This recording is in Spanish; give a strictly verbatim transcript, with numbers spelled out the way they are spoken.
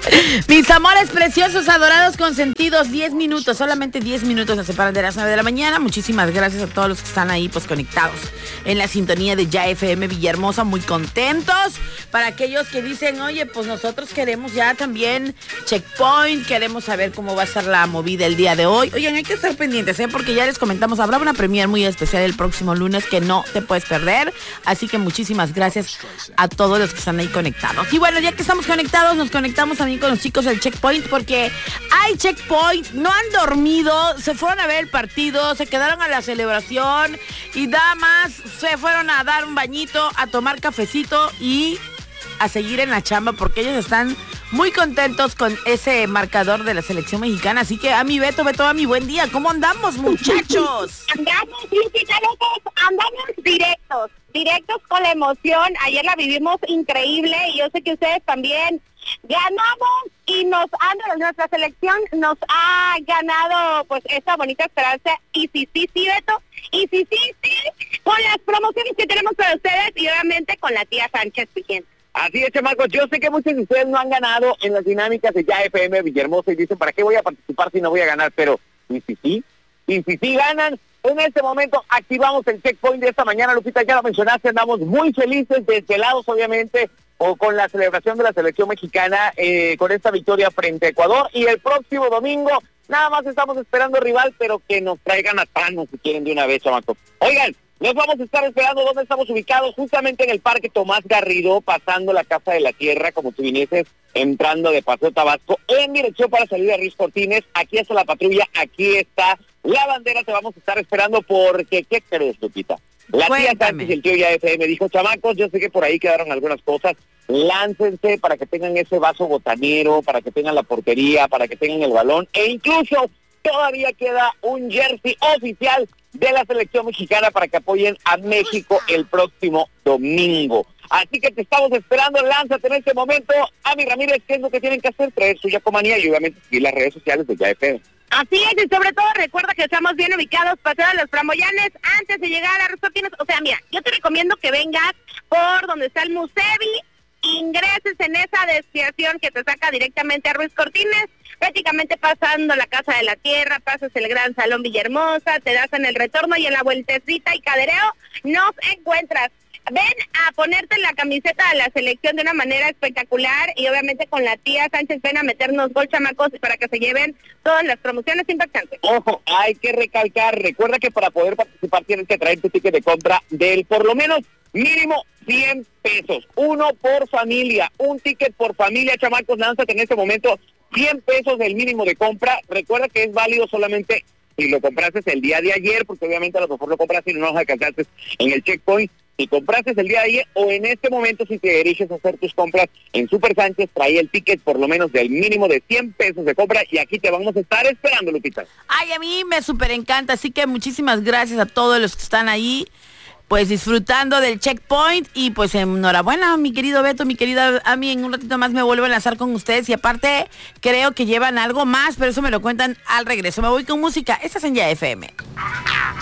Mis amores preciosos, adorados, consentidos, diez minutos, solamente diez minutos nos separan de las nueve de la mañana. Muchísimas gracias a todos los que están ahí pues conectados en la sintonía de Ya F M Villahermosa, muy contentos. Para aquellos que dicen, oye, pues nosotros queremos ya también checkpoint, queremos saber cómo va a estar la movida el día de hoy. Oigan, hay que estar pendientes, ¿eh? Porque ya les comentamos, habrá una premier muy especial el próximo lunes que no te puedes perder. Así que muchísimas gracias a todos los que están ahí conectados. Y bueno, ya que estamos conectados, nos conectamos también con los chicos del checkpoint, porque hay checkpoint, no han dormido, se fueron a ver el partido, se quedaron a la celebración y damas se fueron a dar un bañito, a tomar cafecito y a seguir en la chamba, porque ellos están muy contentos con ese marcador de la selección mexicana. Así que a mi Beto, Beto, a mi buen día, ¿cómo andamos, muchachos? Andamos, Lupita, locos, andamos directos, directos con la emoción. Ayer la vivimos increíble y yo sé que ustedes también. Ganamos y nos han, nuestra selección nos ha ganado pues esta bonita esperanza. Y sí, sí, sí, Beto, y sí, sí, sí, con las promociones que tenemos para ustedes y obviamente con la tía Sánchez Vigente. Así es, chamacos, yo sé que muchos de ustedes no han ganado en las dinámicas de Ya F M Villahermosa y dicen, ¿para qué voy a participar si no voy a ganar? Pero, y si sí, y si sí ganan, en este momento activamos el checkpoint de esta mañana, Lupita, ya lo mencionaste, andamos muy felices, desvelados obviamente, o con la celebración de la selección mexicana, eh, con esta victoria frente a Ecuador, y el próximo domingo, nada más estamos esperando rival, pero que nos traigan a Thanos si quieren de una vez, chamacos. Oigan, nos vamos a estar esperando. ¿Dónde estamos ubicados? Justamente en el Parque Tomás Garrido, pasando la Casa de la Tierra, como si vinieses entrando de Paseo Tabasco, en dirección para salir a Ruiz Cortines. Aquí está la patrulla, aquí está la bandera, te vamos a estar esperando porque, ¿qué crees, Lupita? La tía Sánchez y el tío Ya F M dijo, chamacos, yo sé que por ahí quedaron algunas cosas, láncense para que tengan ese vaso botanero, para que tengan la portería, para que tengan el balón, e incluso todavía queda un jersey oficial de la selección mexicana para que apoyen a México el próximo domingo. Así que te estamos esperando, lánzate en este momento. Ami Ramírez, ¿qué es lo que tienen que hacer? Traer su Yacomanía y obviamente seguir las redes sociales de Ya F M. Así es, y sobre todo recuerda que estamos bien ubicados, Paseo de los Framboyanes, antes de llegar a Ruiz Cortines. O sea, mira, yo te recomiendo que vengas por donde está el Musevi, ingreses en esa desviación que te saca directamente a Ruiz Cortines, prácticamente pasando la Casa de la Tierra, pasas el Gran Salón Villahermosa, te das en el retorno y en la vueltecita y cadereo nos encuentras. Ven a ponerte la camiseta de la selección de una manera espectacular y obviamente con la tía Sánchez ven a meternos gol, chamacos, para que se lleven todas las promociones impactantes. Ojo, hay que recalcar, recuerda que para poder participar tienes que traer tu ticket de compra del por lo menos mínimo cien pesos, uno por familia, un ticket por familia, chamacos, lánzate en este momento, cien pesos del mínimo de compra. Recuerda que es válido solamente si lo compraste el día de ayer, porque obviamente a lo mejor lo compraste y no lo alcanzaste en el checkpoint. Si compraste el día de ayer o en este momento, si te diriges a hacer tus compras en Super Sánchez, trae el ticket por lo menos del mínimo de cien pesos de compra y aquí te vamos a estar esperando, Lupita. Ay, a mí me súper encanta, así que muchísimas gracias a todos los que están ahí, pues disfrutando del checkpoint y pues enhorabuena, mi querido Beto, mi querida Ami, en un ratito más me vuelvo a enlazar con ustedes y aparte creo que llevan algo más, pero eso me lo cuentan al regreso. Me voy con música, esta es en Ya F M.